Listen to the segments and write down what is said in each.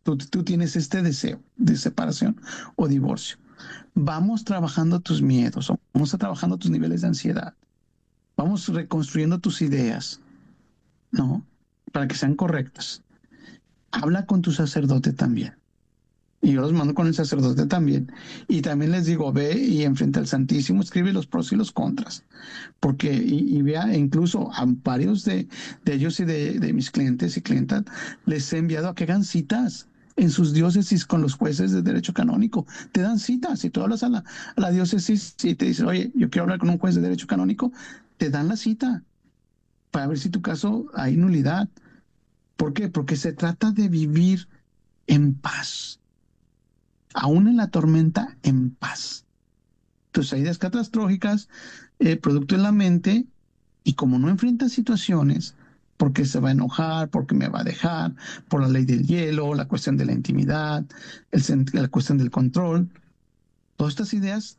Tú tienes este deseo de separación o divorcio. Vamos trabajando tus miedos, vamos a trabajando tus niveles de ansiedad, vamos reconstruyendo tus ideas, ¿no? Para que sean correctas. Habla con tu sacerdote también. Y yo los mando con el sacerdote también. Y también les digo, ve y enfrente al Santísimo, escribe los pros y los contras. Porque, y vea, incluso a varios de ellos y de mis clientes y clientas, les he enviado a que hagan citas en sus diócesis con los jueces de derecho canónico. Te dan citas. Si tú hablas a la diócesis y te dicen, oye, yo quiero hablar con un juez de derecho canónico, te dan la cita para ver si tu caso hay nulidad. ¿Por qué? Porque se trata de vivir en paz, aún en la tormenta, en paz. Tus ideas catastróficas, producto de la mente, y como no enfrenta situaciones, porque se va a enojar, porque me va a dejar, por la ley del hielo, la cuestión de la intimidad, la cuestión del control, todas estas ideas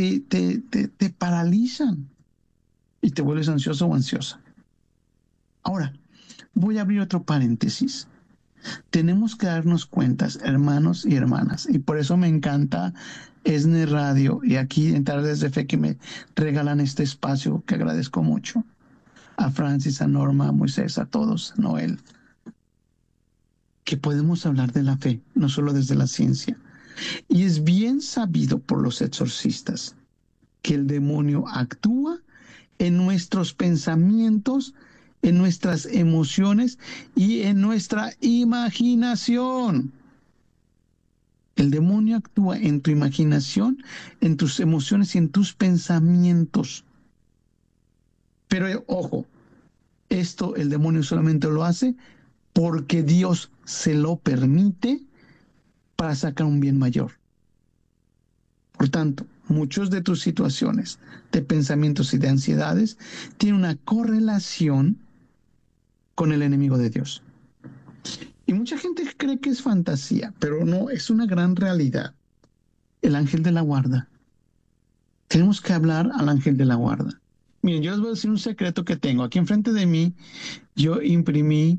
te paralizan y te vuelves ansioso o ansiosa. Ahora, voy a abrir otro paréntesis. Tenemos que darnos cuentas, hermanos y hermanas, y por eso me encanta ESNE Radio y aquí en Tardes de Fe que me regalan este espacio que agradezco mucho. A Francis, a Norma, a Moisés, a todos, a Noel, que podemos hablar de la fe, no solo desde la ciencia. Y es bien sabido por los exorcistas que el demonio actúa en nuestros pensamientos, en nuestras emociones y en nuestra imaginación. El demonio actúa en tu imaginación, en tus emociones y en tus pensamientos. Pero ojo, esto el demonio solamente lo hace porque Dios se lo permite para sacar un bien mayor. Por tanto, muchos de tus situaciones de pensamientos y de ansiedades tienen una correlación con el enemigo de Dios. Y mucha gente cree que es fantasía, pero no, es una gran realidad. El ángel de la guarda. Tenemos que hablar al ángel de la guarda. Miren, yo les voy a decir un secreto que tengo. Aquí enfrente de mí, yo imprimí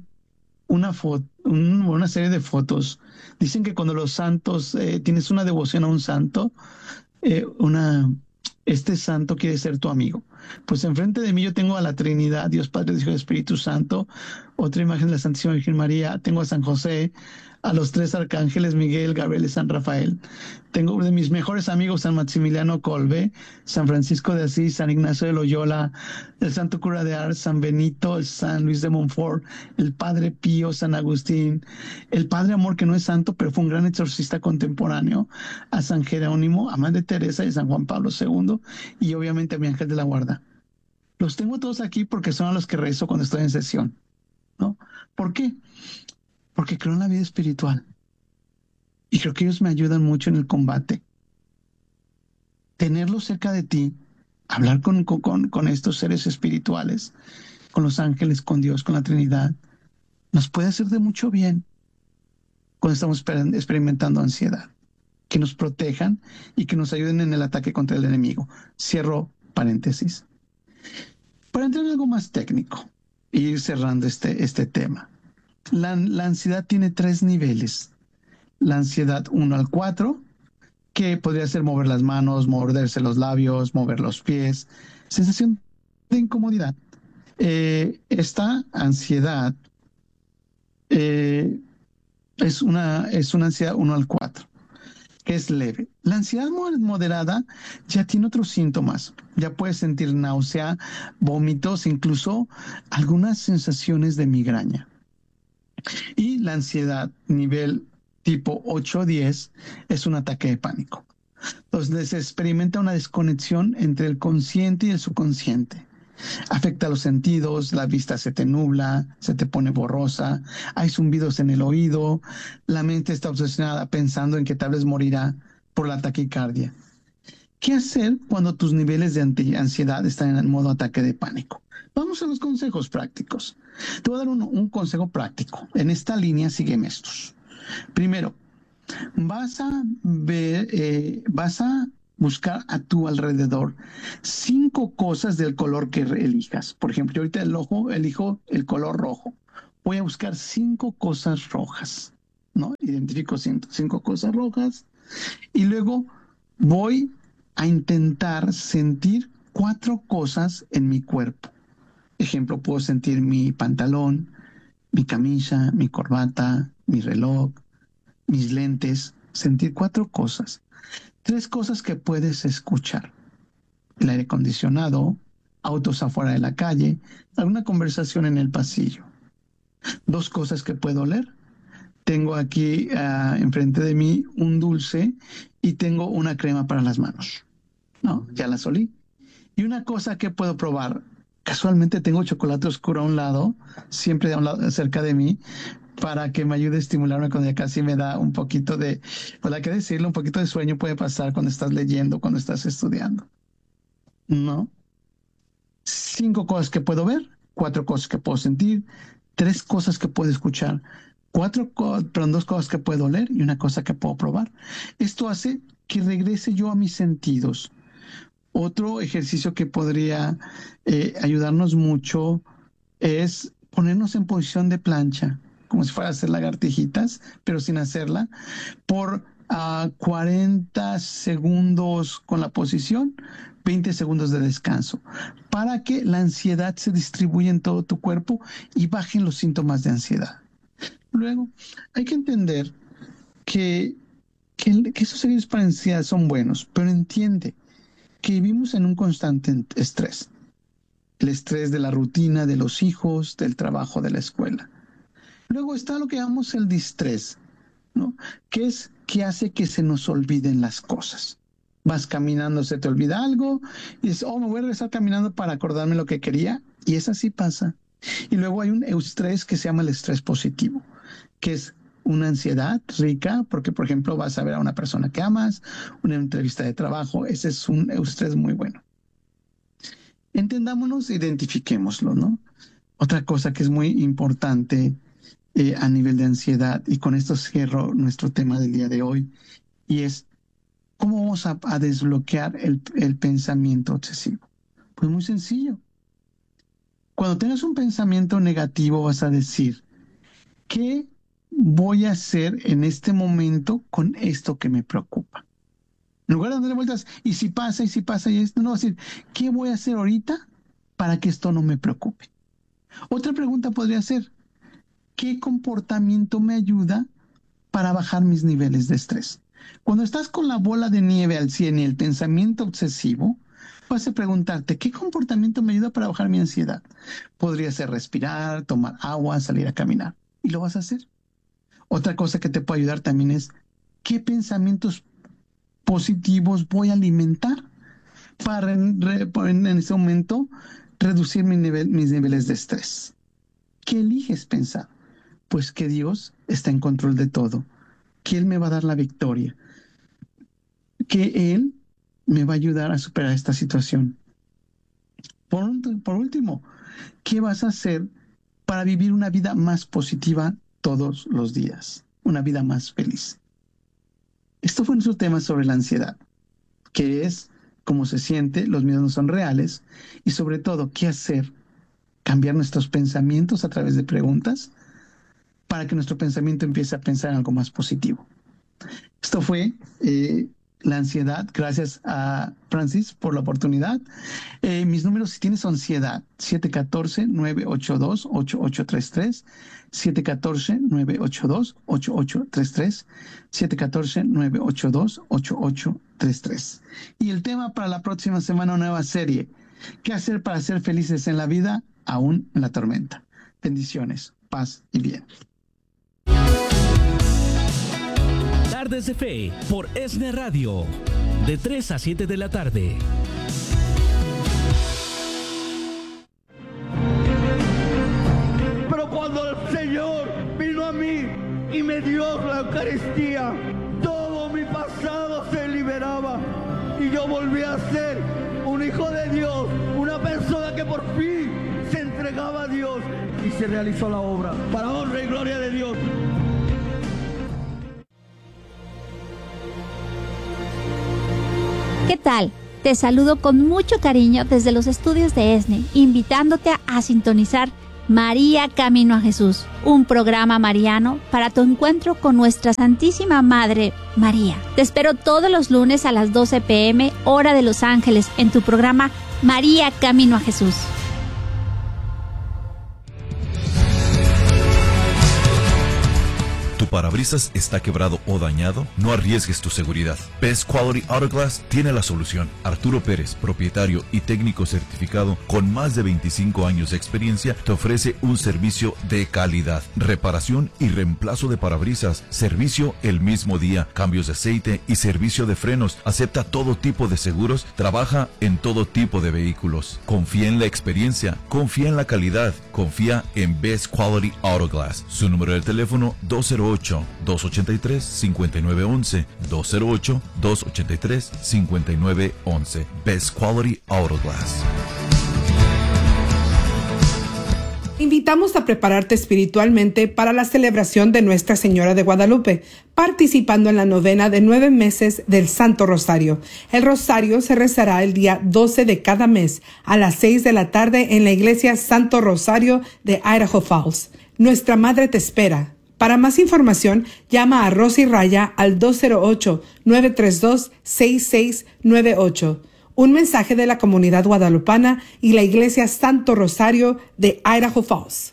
una serie de fotos. Dicen que cuando los santos, tienes una devoción a un santo, eh, una, este santo quiere ser tu amigo. Pues enfrente de mí yo tengo a la Trinidad, Dios Padre, Hijo y Espíritu Santo, otra imagen de la Santísima Virgen María, tengo a San José, a los tres arcángeles, Miguel, Gabriel y San Rafael. Tengo de mis mejores amigos San Maximiliano Kolbe, San Francisco de Asís, San Ignacio de Loyola, el Santo Cura de Ars, San Benito, el San Luis de Montfort, el Padre Pío, San Agustín, el Padre Amor, que no es santo, pero fue un gran exorcista contemporáneo, a San Jerónimo, a Madre Teresa y San Juan Pablo II, y obviamente a mi ángel de la guarda. Los tengo todos aquí porque son a los que rezo cuando estoy en sesión, ¿no? ¿Por qué? Porque creo en la vida espiritual y creo que ellos me ayudan mucho en el combate. Tenerlos cerca de ti, hablar con estos seres espirituales, con los ángeles, con Dios, con la Trinidad, nos puede hacer de mucho bien cuando estamos experimentando ansiedad. Que nos protejan y que nos ayuden en el ataque contra el enemigo. Cierro paréntesis. Para entrar en algo más técnico e ir cerrando este tema. La ansiedad tiene tres niveles. La ansiedad 1 al 4, que podría ser mover las manos, morderse los labios, mover los pies, sensación de incomodidad. Esta ansiedad eh, es una ansiedad 1 al 4, que es leve. La ansiedad moderada ya tiene otros síntomas. Ya puedes sentir náusea, vómitos, incluso algunas sensaciones de migraña. Y la ansiedad nivel tipo 8 o 10 es un ataque de pánico. Entonces se experimenta una desconexión entre el consciente y el subconsciente. Afecta los sentidos, la vista se te nubla, se te pone borrosa, hay zumbidos en el oído, la mente está obsesionada pensando en que tal vez morirá por la taquicardia. ¿Qué hacer cuando tus niveles de ansiedad están en modo ataque de pánico? Vamos a los consejos prácticos. Te voy a dar un consejo práctico. En esta línea sígueme estos. Primero, vas a buscar a tu alrededor 5 cosas del color que elijas. Por ejemplo, yo ahorita elijo el color rojo. Voy a buscar 5 cosas rojas. ¿no? Identifico 5 cosas rojas y luego voy a intentar sentir 4 cosas en mi cuerpo. Ejemplo, puedo sentir mi pantalón, mi camisa, mi corbata, mi reloj, mis lentes, sentir 4 cosas. 3 cosas que puedes escuchar: el aire acondicionado, autos afuera de la calle, alguna conversación en el pasillo. 2 cosas que puedo oler. Tengo aquí enfrente de mí un dulce y tengo una crema para las manos. No, ya las olí. Y una cosa que puedo probar. Casualmente tengo chocolate oscuro a un lado, siempre a un lado, cerca de mí, para que me ayude a estimularme cuando ya casi me da un poquito de, pues hay que decirlo, un poquito de sueño puede pasar cuando estás leyendo, cuando estás estudiando. ¿No? 5 cosas que puedo ver, 4 cosas que puedo sentir, 3 cosas que puedo escuchar, 2 cosas que puedo oler y una cosa que puedo probar. Esto hace que regrese yo a mis sentidos. Otro ejercicio que podría ayudarnos mucho es ponernos en posición de plancha, como si fuera a hacer lagartijitas, pero sin hacerla, por 40 segundos con la posición, 20 segundos de descanso, para que la ansiedad se distribuya en todo tu cuerpo y bajen los síntomas de ansiedad. Luego, hay que entender que esos ejercicios para ansiedad son buenos, pero entiende que vivimos en un constante estrés. El estrés de la rutina, de los hijos, del trabajo, de la escuela. Luego está lo que llamamos el distrés, ¿no? Que es que hace que se nos olviden las cosas. Vas caminando, se te olvida algo y dices, me voy a regresar caminando para acordarme lo que quería. Y eso así pasa. Y luego hay un estrés que se llama el estrés positivo, que es una ansiedad rica, porque por ejemplo vas a ver a una persona que amas, una entrevista de trabajo, ese es un estrés muy bueno. Entendámonos, identifiquémoslo, ¿no? Otra cosa que es muy importante a nivel de ansiedad, y con esto cierro nuestro tema del día de hoy, y es ¿cómo vamos a desbloquear el pensamiento obsesivo? Pues muy sencillo. Cuando tengas un pensamiento negativo vas a decir, ¿qué voy a hacer en este momento con esto que me preocupa? En lugar de darle vueltas, y si pasa, y esto, no, vas a decir, ¿qué voy a hacer ahorita para que esto no me preocupe? Otra pregunta podría ser, ¿qué comportamiento me ayuda para bajar mis niveles de estrés? Cuando estás con la bola de nieve al 100 y el pensamiento obsesivo, vas a preguntarte, ¿qué comportamiento me ayuda para bajar mi ansiedad? Podría ser respirar, tomar agua, salir a caminar. Y lo vas a hacer. Otra cosa que te puede ayudar también es, ¿qué pensamientos positivos voy a alimentar para en ese momento reducir mis niveles de estrés? ¿Qué eliges pensar? Pues que Dios está en control de todo, que Él me va a dar la victoria, que Él me va a ayudar a superar esta situación. Por último, ¿qué vas a hacer para vivir una vida más positiva todos los días? Una vida más feliz. Esto fue nuestro tema sobre la ansiedad, que es cómo se siente, los miedos no son reales, y sobre todo, ¿qué hacer? Cambiar nuestros pensamientos a través de preguntas para que nuestro pensamiento empiece a pensar en algo más positivo. Esto fue la ansiedad. Gracias a Francis por la oportunidad. Mis números, si tienes ansiedad, 714-982-8833, 714-982-8833, 714-982-8833. Y el tema para la próxima semana, una nueva serie. ¿Qué hacer para ser felices en la vida, aún en la tormenta? Bendiciones, paz y bien. Tardes de Fe por ESNE Radio, de 3 a 7 de la tarde. Pero cuando el Señor vino a mí y me dio la Eucaristía, todo mi pasado se liberaba y yo volví a ser un hijo de Dios, una persona que por fin se entregaba a Dios y se realizó la obra para honra y gloria de Dios. ¿Qué tal? Te saludo con mucho cariño desde los estudios de ESNE, invitándote a sintonizar María Camino a Jesús, un programa mariano para tu encuentro con nuestra Santísima Madre María. Te espero todos los lunes a las 12 p.m. hora de Los Ángeles en tu programa María Camino a Jesús. ¿Tu parabrisas está quebrado o dañado? No arriesgues tu seguridad. Best Quality Auto Glass tiene la solución. Arturo Pérez, propietario y técnico certificado con más de 25 años de experiencia, te ofrece un servicio de calidad. Reparación y reemplazo de parabrisas, servicio el mismo día, cambios de aceite y servicio de frenos. Acepta todo tipo de seguros, trabaja en todo tipo de vehículos. Confía en la experiencia, confía en la calidad, confía en Best Quality Auto Glass. Su número de teléfono 208-283-5911, 208-283-5911. Best Quality Auto Glass. Invitamos a prepararte espiritualmente para la celebración de Nuestra Señora de Guadalupe, participando en la novena de 9 meses del Santo Rosario. El Rosario se rezará el día 12 de cada mes a las 6 de la tarde en la iglesia Santo Rosario de Idaho Falls. Nuestra Madre te espera. Para más información, llama a Rosy Raya al 208-932-6698. Un mensaje de la comunidad guadalupana y la Iglesia Santo Rosario de Idaho Falls.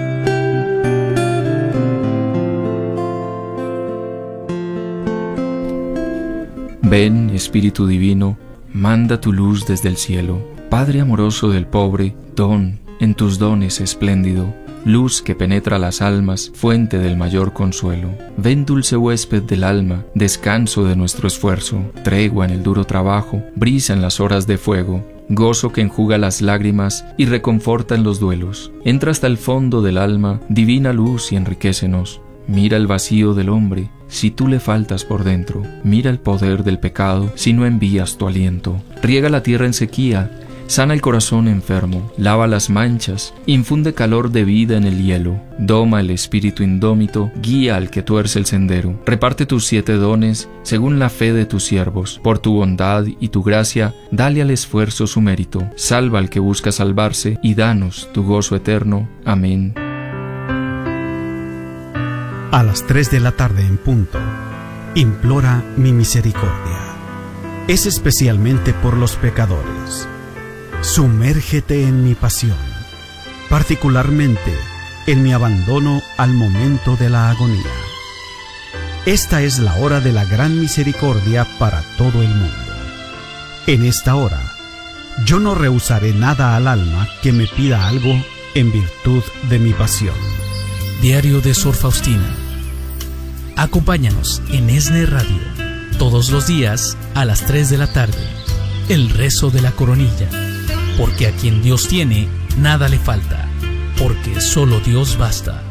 Ven, Espíritu Divino, manda tu luz desde el cielo. Padre amoroso del pobre, don en tus dones espléndido. Luz que penetra las almas, fuente del mayor consuelo. Ven, dulce huésped del alma, descanso de nuestro esfuerzo, tregua en el duro trabajo, brisa en las horas de fuego, gozo que enjuga las lágrimas y reconforta en los duelos. Entra hasta el fondo del alma, divina luz, y enriquécenos. Mira el vacío del hombre, si tú le faltas por dentro. Mira el poder del pecado, si no envías tu aliento. Riega la tierra en sequía, sana el corazón enfermo, lava las manchas, infunde calor de vida en el hielo, doma el espíritu indómito, guía al que tuerce el sendero. Reparte tus 7 dones según la fe de tus siervos. Por tu bondad y tu gracia, dale al esfuerzo su mérito. Salva al que busca salvarse y danos tu gozo eterno. Amén. A las 3 de la tarde en punto, implora mi misericordia. Es especialmente por los pecadores. Sumérgete en mi pasión, particularmente en mi abandono al momento de la agonía. Esta es la hora de la gran misericordia para todo el mundo. En esta hora, yo no rehusaré nada al alma que me pida algo en virtud de mi pasión. Diario de Sor Faustina. Acompáñanos en ESNE Radio, todos los días a las 3 de la tarde. El rezo de la coronilla. Porque a quien Dios tiene, nada le falta, porque solo Dios basta.